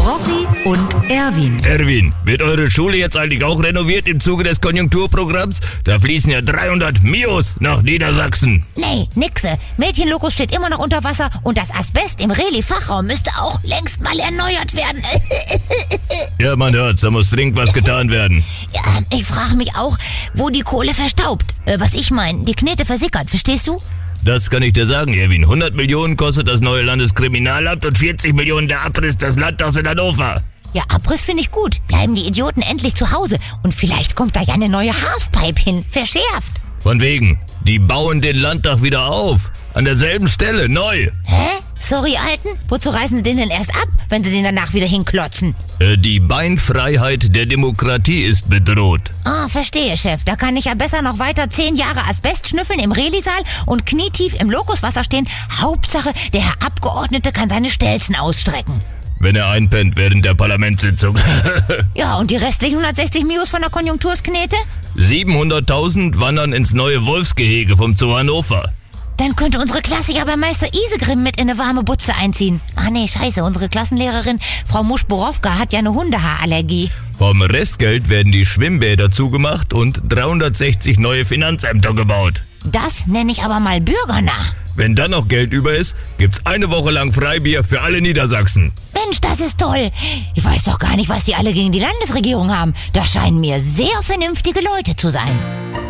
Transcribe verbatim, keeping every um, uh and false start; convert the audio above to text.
Rochi und Erwin. Erwin, wird eure Schule jetzt eigentlich auch renoviert im Zuge des Konjunkturprogramms? Da fließen ja dreihundert Mios nach Niedersachsen. Nee, nixe. Mädchenlokus steht immer noch unter Wasser und das Asbest im Reli-Fachraum müsste auch längst mal erneuert werden. Ja, man hört's, da muss dringend was getan werden. Ja, ich frage mich auch, wo die Kohle verstaubt. Äh, was ich meine, die Knete versickert, verstehst du? Das kann ich dir sagen, Erwin. hundert Millionen kostet das neue Landeskriminalamt und vierzig Millionen der Abriss des Landtags in Hannover. Ja, Abriss finde ich gut. Bleiben die Idioten endlich zu Hause und vielleicht kommt da ja eine neue Halfpipe hin, verschärft. Von wegen, die bauen den Landtag wieder auf. An derselben Stelle, neu. Hä? Sorry, Alten? Wozu reißen sie den denn erst ab, wenn sie den danach wieder hinklotzen? Äh, die Beinfreiheit der Demokratie ist bedroht. Ah, verstehe, Chef. Da kann ich ja besser noch weiter zehn Jahre Asbest schnüffeln im Reli-Saal und knietief im Lokuswasser stehen. Hauptsache, der Herr Abgeordnete kann seine Stelzen ausstrecken. Wenn er einpennt während der Parlamentssitzung. Ja, und die restlichen hundertsechzig Mios von der Konjunktursknete? siebenhunderttausend wandern ins neue Wolfsgehege vom Zoo Hannover. Dann könnte unsere Klasse ja bei Meister Isegrim mit in eine warme Butze einziehen. Ah nee, scheiße, unsere Klassenlehrerin Frau Muschborowka hat ja eine Hundehaarallergie. Vom Restgeld werden die Schwimmbäder zugemacht und dreihundertsechzig neue Finanzämter gebaut. Das nenne ich aber mal bürgernah. Wenn dann noch Geld über ist, gibt's eine Woche lang Freibier für alle Niedersachsen. Mensch, das ist toll. Ich weiß doch gar nicht, was die alle gegen die Landesregierung haben. Das scheinen mir sehr vernünftige Leute zu sein.